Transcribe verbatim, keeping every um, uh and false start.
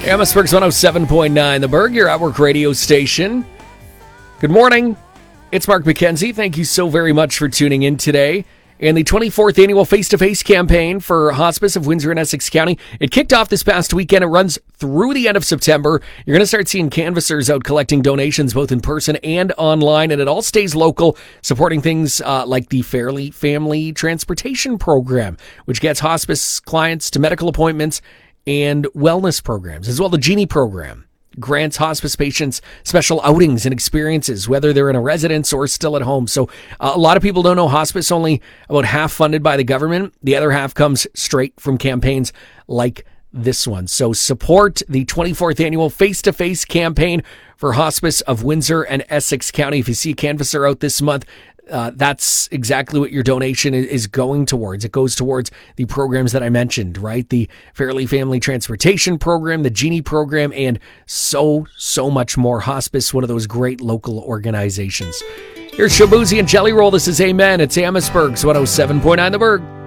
Amherstburg's one oh seven point nine, The Berg, your Outwork radio station. Good morning. It's Mark McKenzie. Thank you so very much for tuning in today. And the twenty-fourth annual face-to-face campaign for Hospice of Windsor and Essex County, it kicked off this past weekend. It runs through the end of September. You're going to start seeing canvassers out collecting donations both in person and online, and it all stays local, supporting things uh, like the Fairly Family Transportation Program, which gets hospice clients to medical appointments and wellness programs, as well the Genie Program. Grants hospice patients special outings and experiences, whether they're in a residence or still at home. So uh, a lot of people don't know hospice only about half funded by the government. The other half comes straight from campaigns like this one. So support the twenty-fourth annual face-to-face campaign for Hospice of Windsor and Essex County. If you see a canvasser out this month, Uh, that's exactly what your donation is going towards. It goes towards the programs that I mentioned, right? The Fairly Family Transportation Program, the Genie Program, and so, so much more. Hospice, one of those great local organizations. Here's Shabuzi and Jelly Roll. This is Amen. It's Amherstburg's one oh seven point nine The Berg.